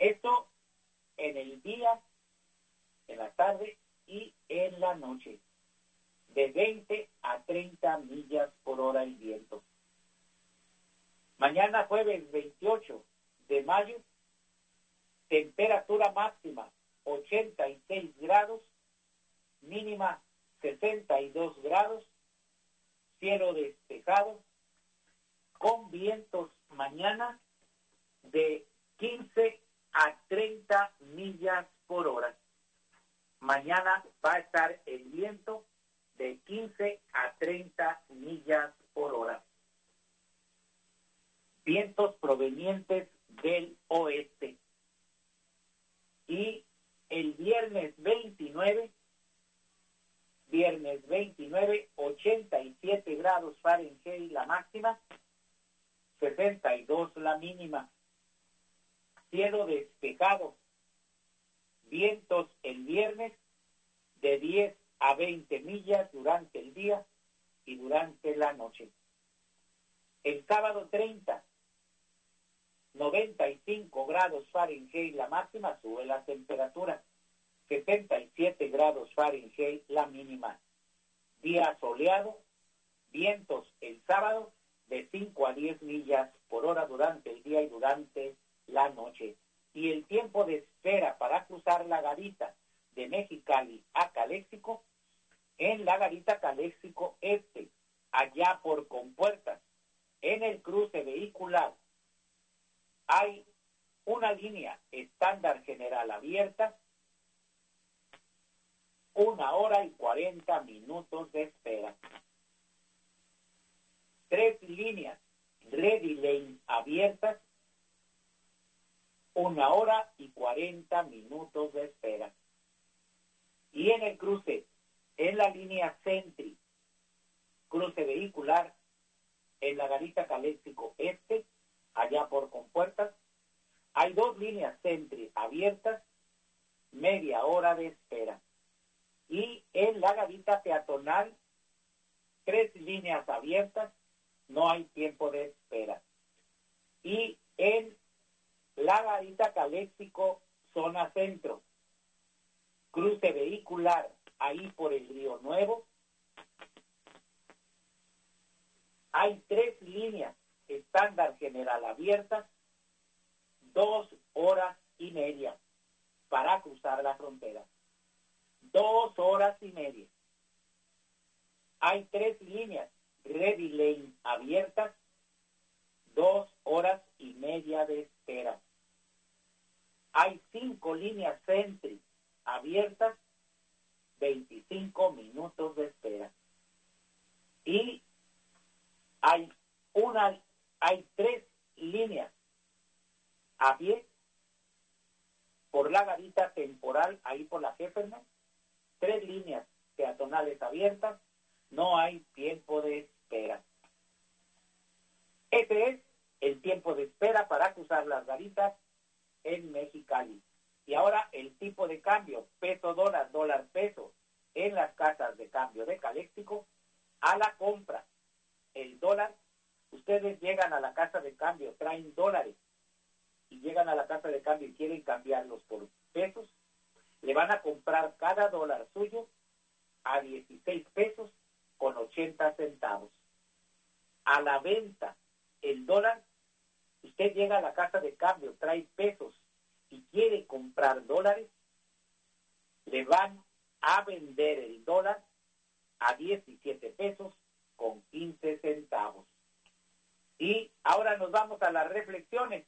Esto en el día, en la tarde y en la noche. De 20 a 30 millas por hora el viento. Mañana jueves 28 de mayo, temperatura máxima 86 grados, mínima 62 grados, cielo despejado, con vientos mañana de 15 a 30 millas por hora. Mañana va a estar el viento de 15 a 30 millas por hora. Vientos provenientes del oeste. Y el viernes 29, 87 grados Fahrenheit la máxima, 62 la mínima. Cielo despejado. Vientos el viernes de 10 a 20 millas durante el día y durante la noche. El sábado 30, 95 grados Fahrenheit la máxima, sube la temperatura, 77 grados Fahrenheit la mínima. Día soleado, vientos el sábado de 5 a 10 millas por hora durante el día y durante la noche. Y el tiempo de espera para cruzar la garita de Mexicali a Caléxico, en la garita Caléxico Este, allá por Compuertas, en el cruce vehicular, hay una línea estándar general abierta, 1 hora y 40 minutos de espera. 3 líneas Ready Lane abiertas, 1 hora y 40 minutos de espera. Y en el cruce, en la línea Sentry, cruce vehicular, en la garita Caléxico Este, allá por Compuertas, hay 2 líneas Sentry abiertas, media hora de espera. Y en la garita peatonal, 3 líneas abiertas, no hay tiempo de espera. Y en la garita Caléxico, zona centro, cruce vehicular, ahí por el Río Nuevo, hay 3 líneas estándar general abiertas, 2 horas y media para cruzar la frontera. 2 horas y media. Hay 3 líneas Ready Lane abiertas, 2 horas y media de espera. Hay 5 líneas Sentry abiertas, 25 minutos de espera. Y hay 3 líneas a pie por la garita temporal, ahí por la Heffernan, 3 líneas peatonales abiertas, no hay tiempo de espera. Ese es el tiempo de espera para cruzar las garitas en Mexicali. Y ahora el tipo de cambio, peso dólar, dólar peso, en las casas de cambio de Caléxico, a la compra. El dólar, ustedes llegan a la casa de cambio, traen dólares, y llegan a la casa de cambio y quieren cambiarlos por pesos, le van a comprar cada dólar suyo a 16 pesos con 80 centavos. A la venta, el dólar, usted llega a la casa de cambio, trae pesos y quiere comprar dólares, le van a vender el dólar a 17 pesos con 15 centavos. Y ahora nos vamos a las reflexiones.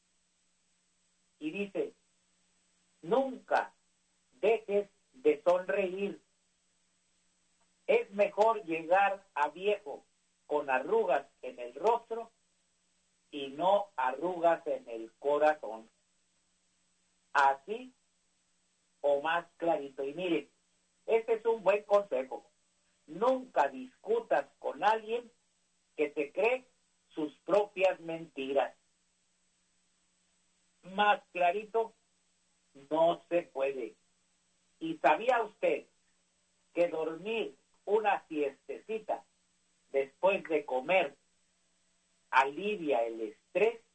Y dice, nunca dejes de sonreír. Es mejor llegar a viejo con arrugas en el rostro y no arrugas en el corazón. Así o más clarito. Y mire, este es un buen consejo. Nunca discutas con alguien que te cree sus propias mentiras. Más clarito no se puede. ¿Y sabía usted que dormir una siestecita después de comer alivia el estrés?